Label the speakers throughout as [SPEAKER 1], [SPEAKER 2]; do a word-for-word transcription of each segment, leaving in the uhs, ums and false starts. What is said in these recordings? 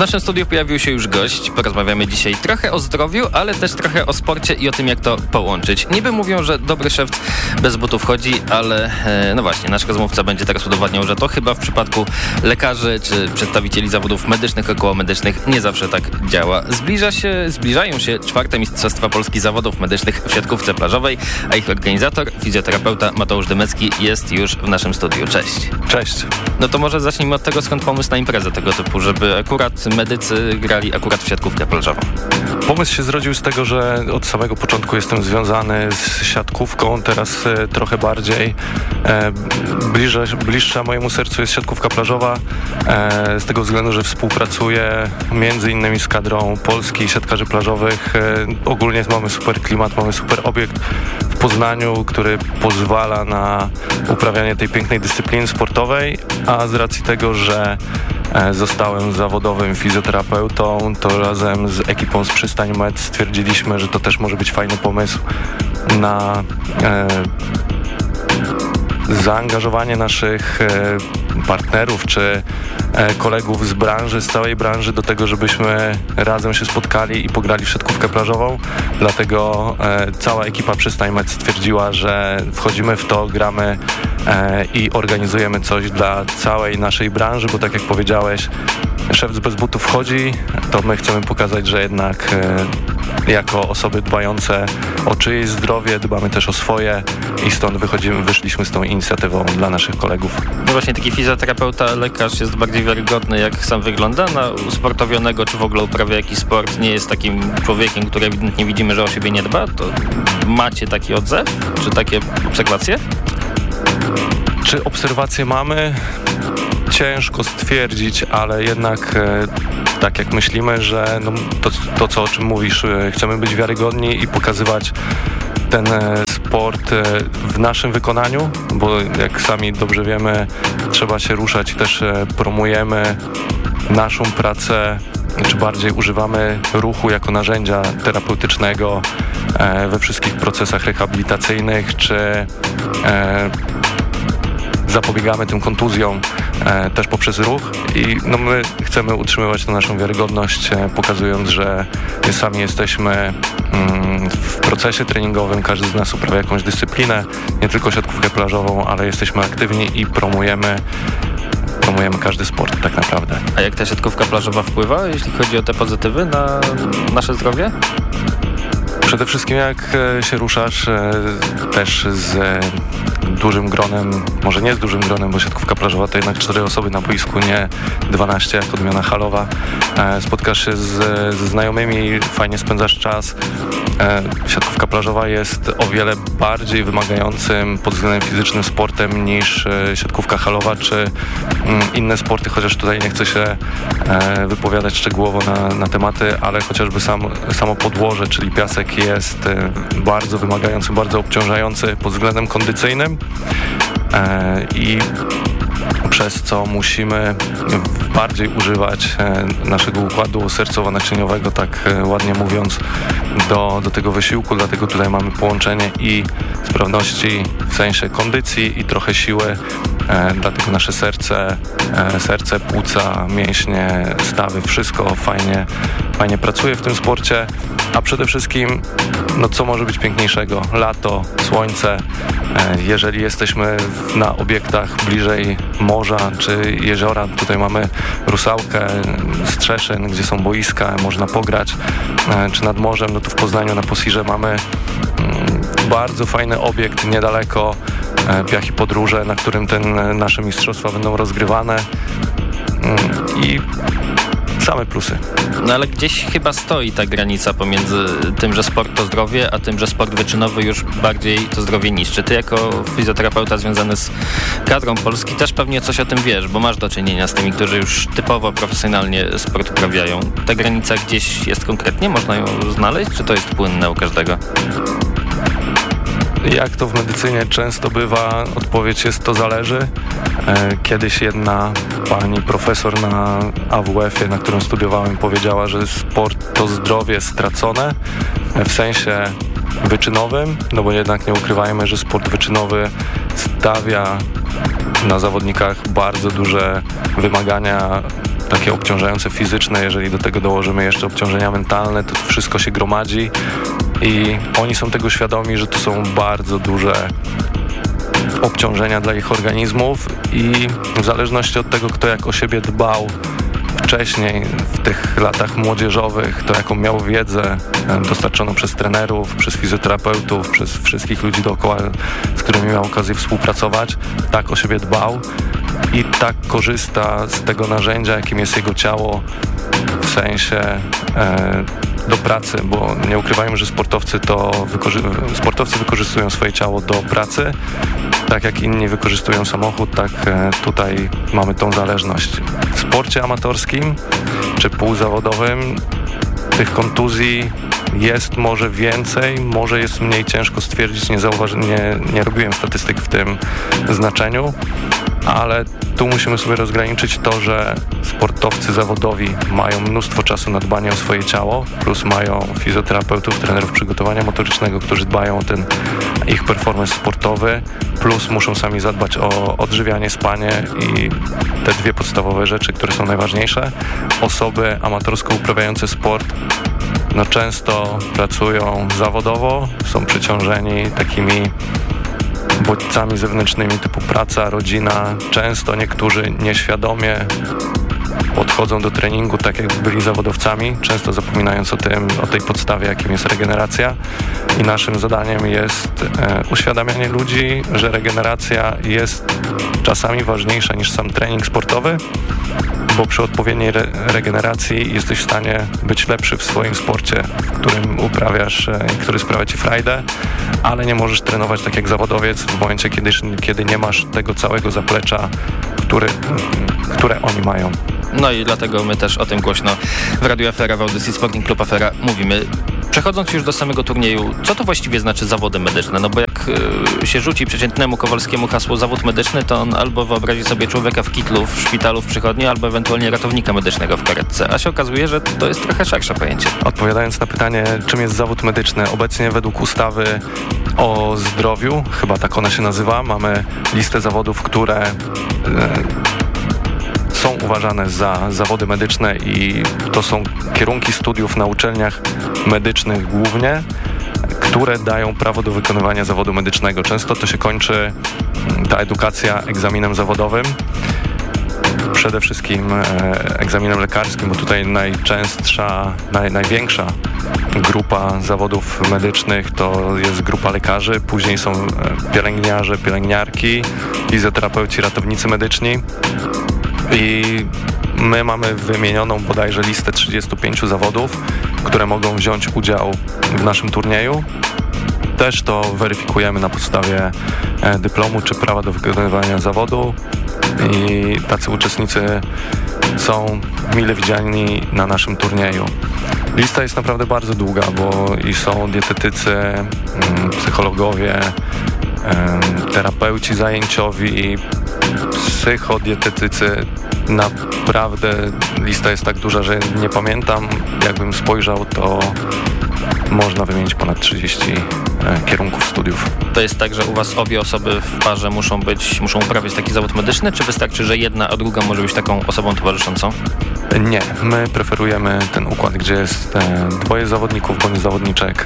[SPEAKER 1] naszym studiu pojawił się już gość. Porozmawiamy dzisiaj trochę o zdrowiu, ale też trochę o sporcie i o tym, jak to połączyć. Niby mówią, że dobry szewc bez butów chodzi, ale e, no właśnie, nasz rozmówca będzie teraz udowadniał, że to chyba w przypadku lekarzy czy przedstawicieli zawodów medycznych, okołomedycznych nie zawsze tak działa. Zbliża się, zbliżają się czwarte Mistrzostwa Polski Zawodów Medycznych w siatkówce plażowej, a ich organizator, fizjoterapeuta Mateusz Dymecki jest już w naszym studiu. Cześć.
[SPEAKER 2] Cześć.
[SPEAKER 1] No to może zacznijmy od tego, skąd pomysł na imprezę tego typu, żeby akurat medycy grali akurat w siatkówkę plażową.
[SPEAKER 2] Pomysł się zrodził z tego, że od samego początku jestem związany z siatkówką, teraz e, trochę bardziej e, bliżej, bliższa mojemu sercu jest siatkówka plażowa, e, z tego względu, że współpracuję między innymi z kadrą Polski siatkarzy plażowych. E, ogólnie mamy super klimat, mamy super obiekt w Poznaniu, który pozwala na uprawianie tej pięknej dyscypliny sportowej, a z racji tego, że e, zostałem zawodowym fizjoterapeutą, to razem z ekipą z Przystań Med stwierdziliśmy, że to też może być fajny pomysł na e, zaangażowanie naszych e, partnerów czy e, kolegów z branży, z całej branży do tego, żebyśmy razem się spotkali i pograli w siatkówkę plażową. Dlatego e, cała ekipa Przystań Med stwierdziła, że wchodzimy w to, gramy e, i organizujemy coś dla całej naszej branży, bo tak jak powiedziałeś, szewc bez butów wchodzi, to my chcemy pokazać, że jednak e, jako osoby dbające o czyjeś zdrowie, dbamy też o swoje i stąd wychodzimy, wyszliśmy z tą inicjatywą dla naszych kolegów.
[SPEAKER 1] No właśnie, taki fizjoterapeuta, lekarz jest bardziej wiarygodny, jak sam wygląda na usportowionego, czy w ogóle uprawia jakiś sport, nie jest takim człowiekiem, który ewidentnie widzimy, że o siebie nie dba, to macie taki odzew, czy takie obserwacje?
[SPEAKER 2] Czy obserwacje mamy? Ciężko stwierdzić, ale jednak e, tak jak myślimy, że no, to, to co o czym mówisz, e, chcemy być wiarygodni i pokazywać ten e, sport e, w naszym wykonaniu, bo jak sami dobrze wiemy, trzeba się ruszać i też e, promujemy naszą pracę, czy bardziej używamy ruchu jako narzędzia terapeutycznego e, we wszystkich procesach rehabilitacyjnych, czy e, zapobiegamy tym kontuzjom e, też poprzez ruch i no, my chcemy utrzymywać tę naszą wiarygodność, e, pokazując, że my sami jesteśmy mm, w procesie treningowym, każdy z nas uprawia jakąś dyscyplinę, nie tylko siatkówkę plażową, ale jesteśmy aktywni i promujemy promujemy każdy sport tak naprawdę.
[SPEAKER 1] A jak ta siatkówka plażowa wpływa, jeśli chodzi o te pozytywy na nasze zdrowie?
[SPEAKER 2] Przede wszystkim jak się ruszasz też z dużym gronem, może nie z dużym gronem, bo siatkówka plażowa to jednak cztery osoby na boisku, nie dwanaście jak odmiana halowa. Spotkasz się z, ze znajomymi, fajnie spędzasz czas. Siatkówka plażowa jest o wiele bardziej wymagającym pod względem fizycznym sportem niż siatkówka halowa czy inne sporty, chociaż tutaj nie chcę się wypowiadać szczegółowo na, na tematy, ale chociażby sam, samo podłoże, czyli piasek jest bardzo wymagający, bardzo obciążający pod względem kondycyjnym i przez co musimy bardziej używać naszego układu sercowo-naczyniowego, tak ładnie mówiąc, do, do tego wysiłku, dlatego tutaj mamy połączenie i sprawności w sensie kondycji i trochę siły, dlatego nasze serce, serce, płuca, mięśnie, stawy, wszystko fajnie, fajnie pracuje w tym sporcie, a przede wszystkim no co może być piękniejszego? Lato, słońce, jeżeli jesteśmy na obiektach bliżej morza czy jeziora, tutaj mamy Rusałkę, Strzeszyn, gdzie są boiska, można pograć, czy nad morzem, no tu w Poznaniu na Posirze mamy bardzo fajny obiekt niedaleko, Piach i Podróże, na którym ten nasze mistrzostwa będą rozgrywane i same plusy.
[SPEAKER 1] No ale gdzieś chyba stoi ta granica pomiędzy tym, że sport to zdrowie, a tym, że sport wyczynowy już bardziej to zdrowie niszczy. Ty jako fizjoterapeuta związany z kadrą Polski też pewnie coś o tym wiesz, bo masz do czynienia z tymi, którzy już typowo profesjonalnie sport uprawiają. Ta granica gdzieś jest konkretnie? Można ją znaleźć? Czy to jest płynne u każdego?
[SPEAKER 2] Jak to w medycynie często bywa, odpowiedź jest to zależy. Kiedyś jedna pani profesor na A W F-ie, na którym studiowałem, powiedziała, że sport to zdrowie stracone w sensie wyczynowym, no bo jednak nie ukrywajmy, że sport wyczynowy stawia na zawodnikach bardzo duże wymagania takie obciążające fizyczne, jeżeli do tego dołożymy jeszcze obciążenia mentalne, to, to wszystko się gromadzi i oni są tego świadomi, że to są bardzo duże obciążenia dla ich organizmów i w zależności od tego, kto jak o siebie dbał wcześniej, w tych latach młodzieżowych, to jaką miał wiedzę dostarczoną przez trenerów, przez fizjoterapeutów, przez wszystkich ludzi dookoła, z którymi miał okazję współpracować, tak o siebie dbał i tak korzysta z tego narzędzia, jakim jest jego ciało, w sensie e, do pracy, bo nie ukrywajmy, że sportowcy to wykorzy- sportowcy wykorzystują swoje ciało do pracy, tak jak inni wykorzystują samochód, tak e, tutaj mamy tą zależność. W sporcie amatorskim czy półzawodowym tych kontuzji jest może więcej, może jest mniej, ciężko stwierdzić, nie, zauważy- nie, nie robiłem statystyk w tym znaczeniu, ale tu musimy sobie rozgraniczyć to, że sportowcy zawodowi mają mnóstwo czasu na dbanie o swoje ciało, plus mają fizjoterapeutów, trenerów przygotowania motorycznego, którzy dbają o ten ich performance sportowy, plus muszą sami zadbać o odżywianie, spanie i te dwie podstawowe rzeczy, które są najważniejsze. Osoby amatorsko uprawiające sport no często pracują zawodowo, są przeciążeni takimi bodźcami zewnętrznymi typu praca, rodzina. Często niektórzy nieświadomie podchodzą do treningu tak, jakby byli zawodowcami, często zapominając o tym, o tej podstawie, jakim jest regeneracja. I naszym zadaniem jest e, uświadamianie ludzi, że regeneracja jest czasami ważniejsza niż sam trening sportowy, bo przy odpowiedniej re- regeneracji jesteś w stanie być lepszy w swoim sporcie, w którym uprawiasz i który sprawia ci frajdę, ale nie możesz trenować tak jak zawodowiec w momencie, kiedy, kiedy nie masz tego całego zaplecza, który, które oni mają.
[SPEAKER 1] No i dlatego my też o tym głośno w Radiu Afera, w audycji Sporting Club Afera mówimy. Przechodząc już do samego turnieju, co to właściwie znaczy zawody medyczne? No bo jak y, się rzuci przeciętnemu Kowalskiemu hasło zawód medyczny, to on albo wyobrazi sobie człowieka w kitlu, w szpitalu, w przychodni, albo ewentualnie ratownika medycznego w karetce. A się okazuje, że to jest trochę szersze pojęcie.
[SPEAKER 2] Odpowiadając na pytanie, czym jest zawód medyczny, obecnie według ustawy o zdrowiu, chyba tak ona się nazywa, mamy listę zawodów, które Y, są uważane za zawody medyczne i to są kierunki studiów na uczelniach medycznych głównie, które dają prawo do wykonywania zawodu medycznego. Często to się kończy, ta edukacja, egzaminem zawodowym, przede wszystkim e, egzaminem lekarskim, bo tutaj najczęstsza, naj, największa grupa zawodów medycznych to jest grupa lekarzy, później są pielęgniarze, pielęgniarki, fizjoterapeuci, ratownicy medyczni. I my mamy wymienioną bodajże listę trzydziestu pięciu zawodów, które mogą wziąć udział w naszym turnieju. Też to weryfikujemy na podstawie dyplomu czy prawa do wykonywania zawodu i tacy uczestnicy są mile widziani na naszym turnieju. Lista jest naprawdę bardzo długa, bo i są dietetycy, psychologowie, terapeuci zajęciowi, psychodietetycy. Naprawdę lista jest tak duża, że nie pamiętam. Jakbym spojrzał, to można wymienić ponad trzydzieści kierunków studiów.
[SPEAKER 1] To jest tak, że u was obie osoby w parze muszą być, muszą uprawiać taki zawód medyczny, czy wystarczy, że jedna, a druga może być taką osobą towarzyszącą?
[SPEAKER 2] Nie, my preferujemy ten układ, gdzie jest dwoje zawodników bądź zawodniczek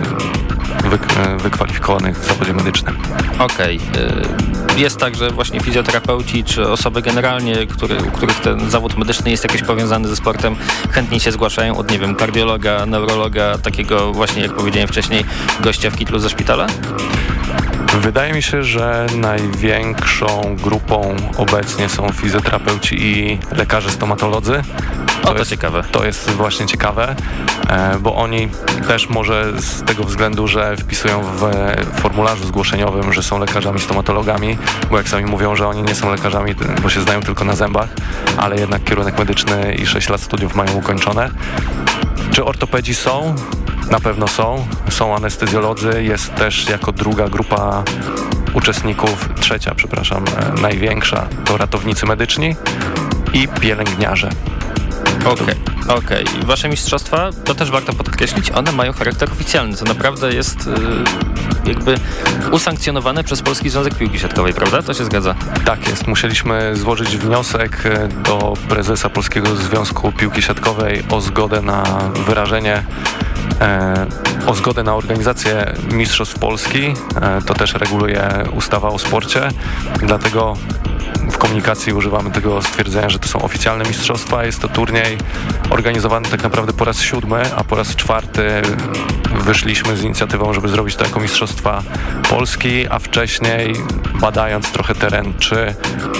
[SPEAKER 2] wyk- wykwalifikowanych w zawodzie medycznym.
[SPEAKER 1] Okej. Okay. Jest tak, że właśnie fizjoterapeuci czy osoby generalnie, który, u których ten zawód medyczny jest jakoś powiązany ze sportem, chętnie się zgłaszają od, nie wiem, kardiologa, neurologa, takiego właśnie, jak powiedziałem wcześniej, gościa w kitlu ze szpitala?
[SPEAKER 2] Wydaje mi się, że największą grupą obecnie są fizjoterapeuci i lekarze stomatolodzy.
[SPEAKER 1] To, o, to
[SPEAKER 2] jest
[SPEAKER 1] ciekawe.
[SPEAKER 2] To jest właśnie ciekawe, bo oni też może z tego względu, że wpisują w formularzu zgłoszeniowym, że są lekarzami stomatologami, bo jak sami mówią, że oni nie są lekarzami, bo się znają tylko na zębach, ale jednak kierunek medyczny i sześć lat studiów mają ukończone. Czy ortopedzi są? Na pewno są. Są anestezjolodzy, jest też jako druga grupa uczestników, trzecia, przepraszam, największa, to ratownicy medyczni i pielęgniarze.
[SPEAKER 1] Okej. Okay. Okej, okay. Wasze mistrzostwa, to też warto podkreślić, one mają charakter oficjalny, co naprawdę jest yy, jakby usankcjonowane przez Polski Związek Piłki Siatkowej, prawda? To się zgadza?
[SPEAKER 2] Tak jest. Musieliśmy złożyć wniosek do prezesa Polskiego Związku Piłki Siatkowej o zgodę na wyrażenie E, o zgodę na organizację Mistrzostw Polski. E, to też reguluje ustawa o sporcie, dlatego w komunikacji używamy tego stwierdzenia, że to są oficjalne mistrzostwa. Jest to turniej organizowany tak naprawdę po raz siódmy, a po raz czwarty wyszliśmy z inicjatywą, żeby zrobić to jako Mistrzostwa Polski, a wcześniej badając trochę teren, czy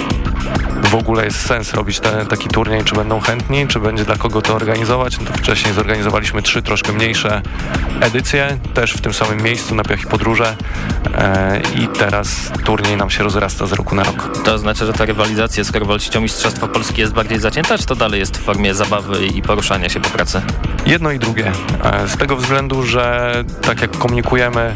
[SPEAKER 2] w ogóle jest sens robić te, taki turniej, czy będą chętni, czy będzie dla kogo to organizować. No to wcześniej zorganizowaliśmy trzy troszkę mniejsze edycje, też w tym samym miejscu na Piach i Podróże e, i teraz turniej nam się rozrasta z roku na rok.
[SPEAKER 1] To oznacza, że ta rywalizacja z korwalścią Mistrzostwa Polski jest bardziej zacięta, czy to dalej jest w formie zabawy i poruszania się po pracy?
[SPEAKER 2] Jedno i drugie. E, z tego względu, że tak jak komunikujemy,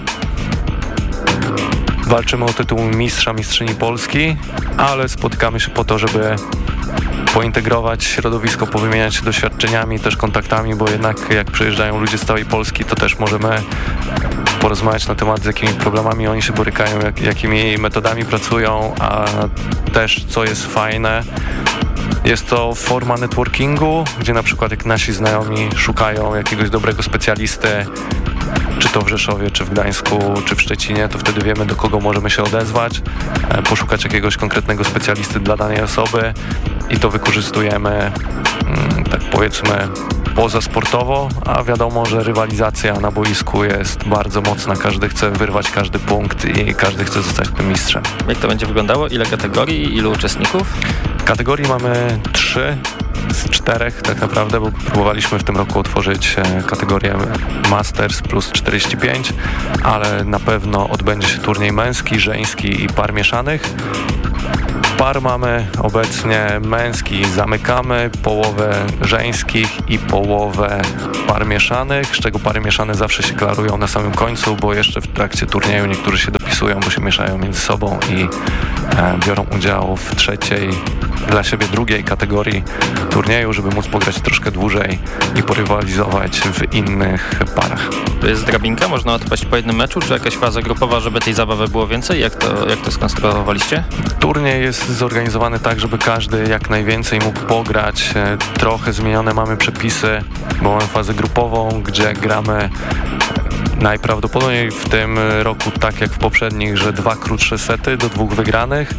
[SPEAKER 2] walczymy o tytuł mistrza, mistrzyni Polski, ale spotykamy się po to, żeby pointegrować środowisko, powymieniać się doświadczeniami, też kontaktami, bo jednak jak przyjeżdżają ludzie z całej Polski, to też możemy porozmawiać na temat, z jakimi problemami oni się borykają, jak, jakimi metodami pracują, a też, co jest fajne, jest to forma networkingu, gdzie na przykład jak nasi znajomi szukają jakiegoś dobrego specjalisty, czy to w Rzeszowie, czy w Gdańsku, czy w Szczecinie, to wtedy wiemy, do kogo możemy się odezwać, poszukać jakiegoś konkretnego specjalisty dla danej osoby i to wykorzystujemy, tak powiedzmy, pozasportowo, a wiadomo, że rywalizacja na boisku jest bardzo mocna. Każdy chce wyrwać każdy punkt i każdy chce zostać tym mistrzem.
[SPEAKER 1] Jak to będzie wyglądało? Ile kategorii? Ilu uczestników?
[SPEAKER 2] Kategorii mamy trzy z czterech tak naprawdę, bo próbowaliśmy w tym roku otworzyć kategorię Masters plus czterdzieści pięć, ale na pewno odbędzie się turniej męski, żeński i par mieszanych. Par mamy obecnie męski, zamykamy, połowę żeńskich i połowę par mieszanych, z czego pary mieszane zawsze się klarują na samym końcu, bo jeszcze w trakcie turnieju niektórzy się dopisują, bo się mieszają między sobą i e, biorą udział w trzeciej, dla siebie drugiej kategorii turnieju, żeby móc pograć troszkę dłużej i porywalizować w innych parach.
[SPEAKER 1] To jest drabinka? Można odpaść po jednym meczu, czy jakaś faza grupowa, żeby tej zabawy było więcej? Jak to, jak to skonstruowaliście?
[SPEAKER 2] Turniej jest zorganizowany tak, żeby każdy jak najwięcej mógł pograć. Trochę zmienione mamy przepisy, bo mamy fazę grupową, gdzie gramy najprawdopodobniej w tym roku, tak jak w poprzednich, że dwa krótsze sety do dwóch wygranych.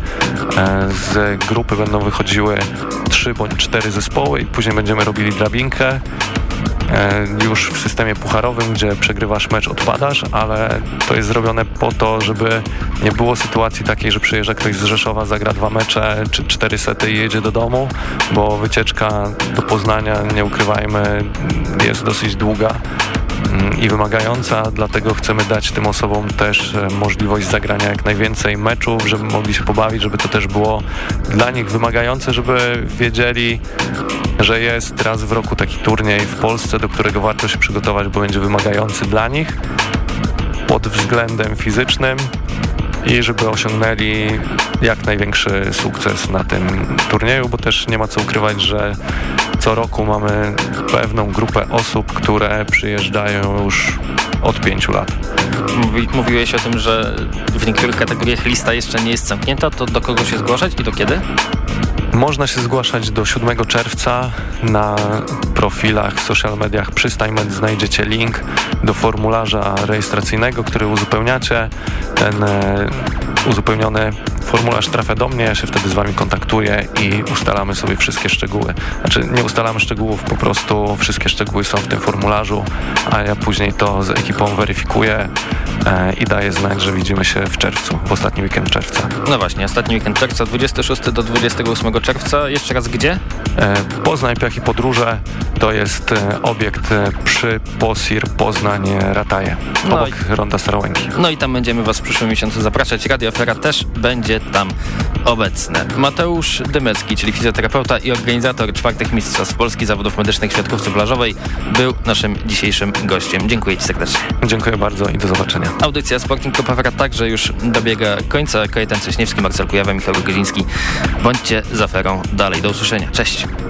[SPEAKER 2] Z grupy będą wychodziły trzy bądź cztery zespoły i później będziemy robili drabinkę. Już w systemie pucharowym, gdzie przegrywasz mecz, odpadasz, ale to jest zrobione po to, żeby nie było sytuacji takiej, że przyjeżdża ktoś z Rzeszowa, zagra dwa mecze czy cztery sety i jedzie do domu, bo wycieczka do Poznania, nie ukrywajmy, jest dosyć długa i wymagająca, dlatego chcemy dać tym osobom też możliwość zagrania jak najwięcej meczów, żeby mogli się pobawić, żeby to też było dla nich wymagające, żeby wiedzieli, że jest raz w roku taki turniej w Polsce, do którego warto się przygotować, bo będzie wymagający dla nich pod względem fizycznym i żeby osiągnęli jak największy sukces na tym turnieju, bo też nie ma co ukrywać, że co roku mamy pewną grupę osób, które przyjeżdżają już od pięciu lat.
[SPEAKER 1] Mówi, mówiłeś o tym, że w niektórych kategoriach lista jeszcze nie jest zamknięta, to do kogo się zgłaszać i do kiedy?
[SPEAKER 2] Można się zgłaszać do siódmego czerwca. Na profilach w social mediach Przystań.med znajdziecie link do formularza rejestracyjnego, który uzupełniacie. Ten e, uzupełniony formularz trafia do mnie, ja się wtedy z wami kontaktuję i ustalamy sobie wszystkie szczegóły. Znaczy nie ustalamy szczegółów, po prostu wszystkie szczegóły są w tym formularzu, a ja później to z ekipą weryfikuję e, i daję znać, że widzimy się w czerwcu, w ostatni weekend czerwca.
[SPEAKER 1] No właśnie, ostatni weekend czerwca, dwudziestego szóstego do dwudziestego ósmego czerwca. Jeszcze raz gdzie?
[SPEAKER 2] E, Poznań, Piach i Podróże to jest e, obiekt e, przy Posir Poznań Rataje,
[SPEAKER 1] no
[SPEAKER 2] obok
[SPEAKER 1] i,
[SPEAKER 2] Ronda Starołęki.
[SPEAKER 1] No i tam będziemy was w przyszłym miesiącu zapraszać. Radio Afera też będzie tam obecne. Mateusz Dymecki, czyli fizjoterapeuta i organizator czwartych Mistrzostw Polski Zawodów Medycznych w siatkówce plażowej, był naszym dzisiejszym gościem. Dziękuję ci serdecznie.
[SPEAKER 2] Dziękuję bardzo i do zobaczenia.
[SPEAKER 1] Audycja Sporting Kropka Afera także już dobiega końca. Kajetan Cześniewski, Marcel Kujawa, Michał Godziński. Bądźcie z aferą dalej. Do usłyszenia. Cześć.